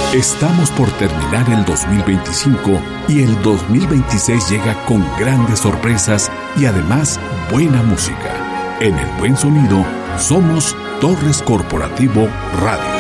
Estamos por terminar el 2025 y el 2026 llega con grandes sorpresas y además buena música. En el buen sonido somos Torres Corporativo Radio.